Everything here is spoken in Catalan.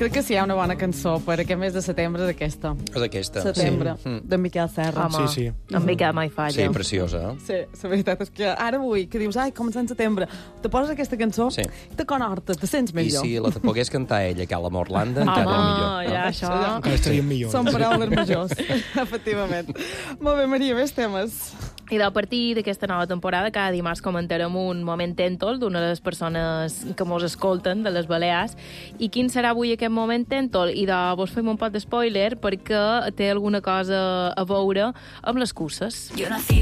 Crec que si hi ha una bona cançó per aquest mes de setembre és aquesta. És aquesta. Setembre, de Miquel Serra. Home, Sí. en Miquel mai falla. Sí, preciosa. Sí, la veritat és que ara avui, que dius, ai, començant setembre, te poses aquesta cançó, Sí. te conhortes, te sents I millor. si la pogués cantar ella, que a la Morlanda, encara millor. Ja, això... Encara estaríem millor. Són paraules majors, efectivament. Molt bé, Maria, més temes. I a partir d'aquesta nova temporada, cada dimarts comentarem un moment tèntol d'una de les persones que mos escolten, de les Balears. I quin serà avui aquest moment tèntol? I vos fem un pot de spoiler perquè té alguna cosa a veure amb les curses. Yo nací